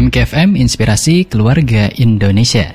MKFM Inspirasi Keluarga Indonesia.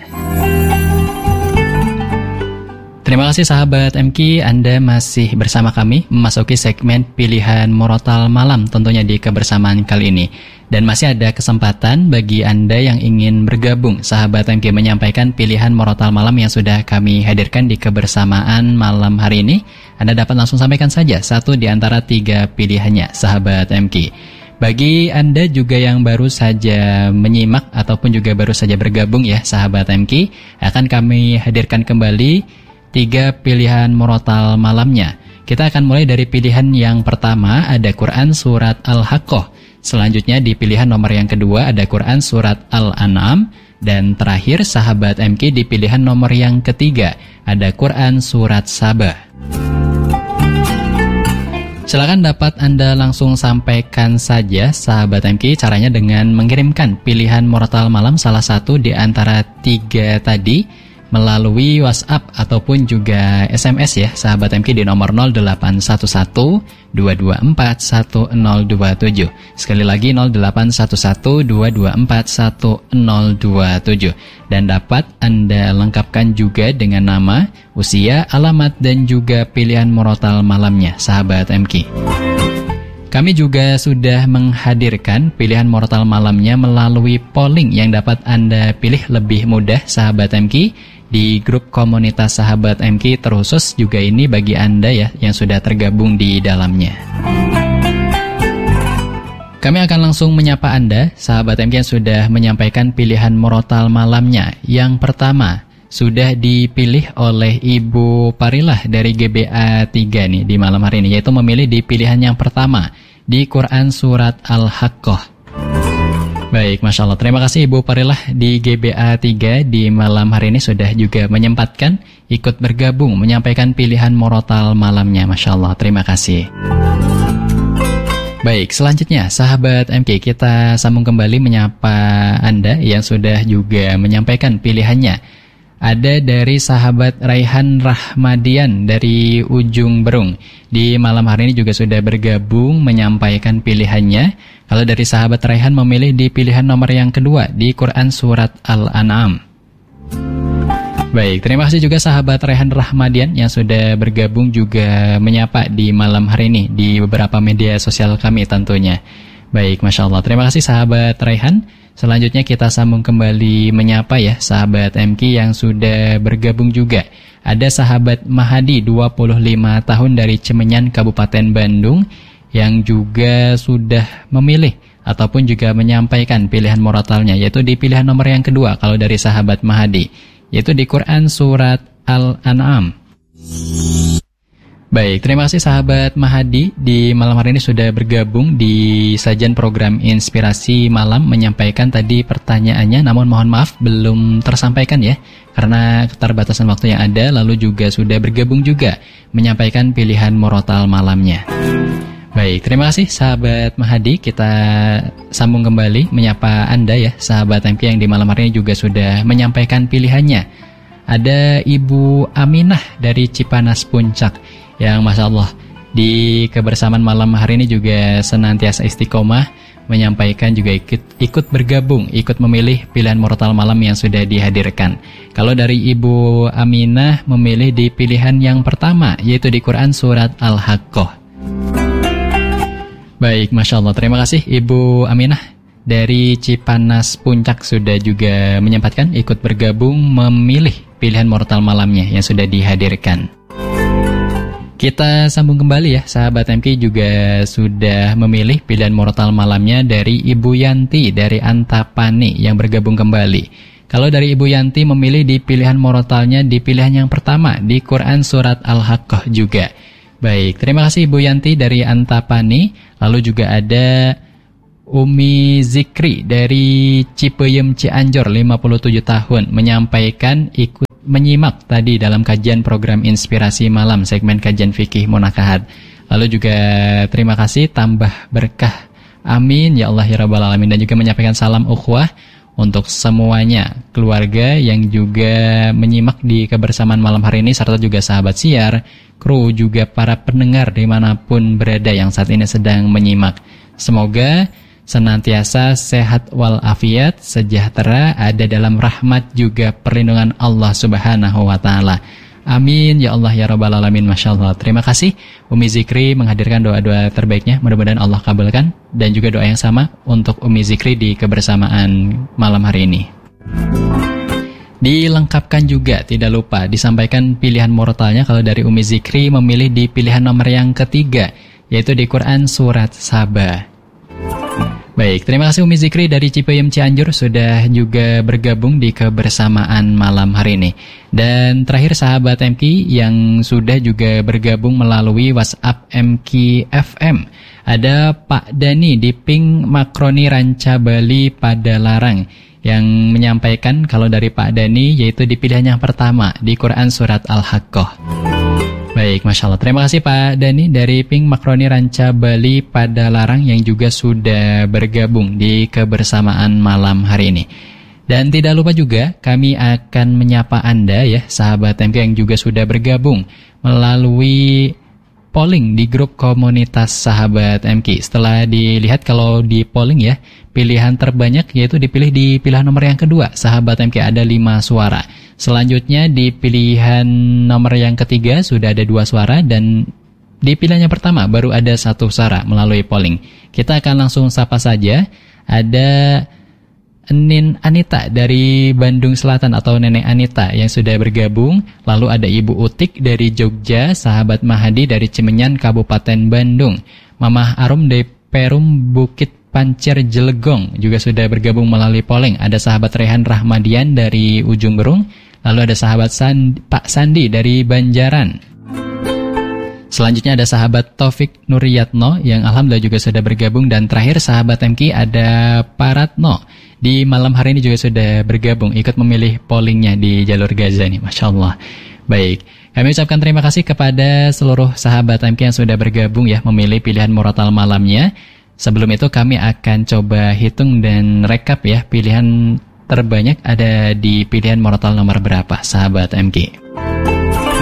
Terima kasih sahabat MK, Anda masih bersama kami memasuki segmen pilihan murotal malam tentunya di kebersamaan kali ini. Dan masih ada kesempatan bagi Anda yang ingin bergabung sahabat MK menyampaikan pilihan murotal malam yang sudah kami hadirkan di kebersamaan malam hari ini. Anda dapat langsung sampaikan saja satu di antara 3 pilihannya sahabat MK. Bagi Anda juga yang baru saja menyimak ataupun juga baru saja bergabung ya sahabat MK, akan kami hadirkan kembali 3 pilihan murotal malamnya. Kita akan mulai dari pilihan yang pertama, ada Quran Surat Al-Haqqah. Selanjutnya di pilihan nomor yang kedua ada Quran Surat Al-An'am. Dan terakhir sahabat MK di pilihan nomor yang ketiga ada Quran Surat Sabah. Silakan dapat Anda langsung sampaikan saja sahabat MK, caranya dengan mengirimkan pilihan murotal malam salah satu di antara 3 tadi melalui WhatsApp ataupun juga SMS ya sahabat MK di nomor 0811-224-1027. Sekali lagi 0811-224-1027. Dan dapat Anda lengkapkan juga dengan nama, usia, alamat dan juga pilihan murotal malamnya sahabat MK. Kami juga sudah menghadirkan pilihan murotal malamnya melalui polling yang dapat Anda pilih lebih mudah sahabat MK di grup komunitas sahabat MK, terkhusus juga ini bagi Anda ya yang sudah tergabung di dalamnya. Kami akan langsung menyapa Anda sahabat MK yang sudah menyampaikan pilihan murotal malamnya. Yang pertama sudah dipilih oleh Ibu Parilah dari GBA 3 nih di malam hari ini, yaitu memilih di pilihan yang pertama di Quran Surat Al-Haqqah. Baik, Masya Allah. Terima kasih Ibu Parilah di GBA 3 di malam hari ini sudah juga menyempatkan ikut bergabung menyampaikan pilihan murotal malamnya. Masya Allah, terima kasih. Baik, selanjutnya sahabat MK, kita sambung kembali menyapa Anda yang sudah juga menyampaikan pilihannya. Ada dari sahabat Raihan Rahmadian dari Ujung Berung. Di malam hari ini juga sudah bergabung menyampaikan pilihannya. Kalau dari sahabat Raihan memilih di pilihan nomor yang kedua di Quran Surat Al-An'am. Baik, terima kasih juga sahabat Raihan Rahmadian yang sudah bergabung juga menyapa di malam hari ini di beberapa media sosial kami tentunya. Baik, Masya Allah. Terima kasih sahabat Raihan. Selanjutnya kita sambung kembali menyapa ya sahabat MK yang sudah bergabung juga. Ada sahabat Mahadi 25 tahun dari Cemenyan Kabupaten Bandung yang juga sudah memilih ataupun juga menyampaikan pilihan murotalnya, yaitu di pilihan nomor yang kedua kalau dari sahabat Mahadi, yaitu di Quran Surat Al-An'am. Baik, terima kasih sahabat Mahadi di malam hari ini sudah bergabung di sajian program Inspirasi Malam, menyampaikan tadi pertanyaannya, namun mohon maaf belum tersampaikan ya karena keterbatasan waktu yang ada, lalu juga sudah bergabung juga menyampaikan pilihan murotal malamnya. Baik, terima kasih sahabat Mahadi. Kita sambung kembali menyapa Anda ya sahabat MK yang di malam hari ini juga sudah menyampaikan pilihannya. Ada Ibu Aminah dari Cipanas Puncak yang Masya Allah di kebersamaan malam hari ini juga senantiasa istiqomah menyampaikan juga ikut bergabung, ikut memilih pilihan murotal malam yang sudah dihadirkan. Kalau dari Ibu Aminah memilih di pilihan yang pertama, yaitu di Quran Surat Al-Haqqah. Baik, Masya Allah. Terima kasih Ibu Aminah dari Cipanas Puncak sudah juga menyempatkan ikut bergabung memilih pilihan murotal malamnya yang sudah dihadirkan. Kita sambung kembali ya, sahabat MK juga sudah memilih pilihan murotal malamnya dari Ibu Yanti dari Antapani yang bergabung kembali. Kalau dari Ibu Yanti memilih di pilihan murotalnya di pilihan yang pertama di Quran Surat Al-Haqqah juga. Baik, terima kasih Ibu Yanti dari Antapani. Lalu juga ada Umi Zikri dari Cipeyem Cianjur 57 tahun menyampaikan ikut menyimak tadi dalam kajian program Inspirasi Malam segmen kajian fikih munakahat. Lalu juga terima kasih, tambah berkah, amin ya Allah ya Rabbal Alamin. Dan juga menyampaikan salam ukhwah untuk semuanya keluarga yang juga menyimak di kebersamaan malam hari ini, serta juga sahabat siar, kru, juga para pendengar dimanapun berada yang saat ini sedang menyimak. Semoga senantiasa sehat walafiat, sejahtera, ada dalam rahmat juga perlindungan Allah Subhanahu wa taala. Amin ya Allah ya rabbal alamin. Masya Allah. Terima kasih Umi Zikri menghadirkan doa-doa terbaiknya. Mudah-mudahan Allah kabulkan. Dan juga doa yang sama untuk Umi Zikri di kebersamaan malam hari ini. Dilengkapkan juga, tidak lupa disampaikan pilihan mortalnya kalau dari Umi Zikri memilih di pilihan nomor yang ketiga, yaitu di Quran Surat Saba. Baik, terima kasih Umi Zikri dari Cipayung Cianjur sudah juga bergabung di kebersamaan malam hari ini. Dan terakhir sahabat MK yang sudah juga bergabung melalui WhatsApp MK FM. Ada Pak Dani di Ping Makroni Ranca Bali Padalarang yang menyampaikan kalau dari Pak Dani yaitu di pilihan yang pertama di Quran Surat Al-Haqqah. Baik, Masya Allah. Terima kasih Pak Dani dari Ping Makroni Ranca Bali Padalarang yang juga sudah bergabung di kebersamaan malam hari ini. Dan tidak lupa juga kami akan menyapa Anda ya, sahabat MK yang juga sudah bergabung melalui polling di grup komunitas sahabat MK. Setelah dilihat kalau di polling ya, pilihan terbanyak yaitu dipilih di pilihan nomor yang kedua, sahabat MK ada 5 suara. Selanjutnya di pilihan nomor yang ketiga sudah ada 2 suara dan di pilihan yang pertama baru ada 1 suara melalui polling. Kita akan langsung sapa saja. Ada Nin Anita dari Bandung Selatan atau Nenek Anita yang sudah bergabung. Lalu ada Ibu Utik dari Jogja, sahabat Mahadi dari Cimenyan Kabupaten Bandung, Mamah Arum dari Perum Bukit Pancer Jelegong juga sudah bergabung melalui polling. Ada sahabat Rehan Rahmadian dari Ujung Berung. Lalu ada sahabat Pak Sandi dari Banjaran. Selanjutnya ada sahabat Taufik Nuryatno yang alhamdulillah juga sudah bergabung. Dan terakhir sahabat MK ada Paratno. Di malam hari ini juga sudah bergabung, ikut memilih pollingnya di jalur Gaza nih, Masya Allah. Baik, kami ucapkan terima kasih kepada seluruh sahabat MK yang sudah bergabung ya, memilih pilihan murotal malamnya. Sebelum itu kami akan coba hitung dan rekap ya, pilihan terbanyak ada di pilihan murotal nomor berapa sahabat MK.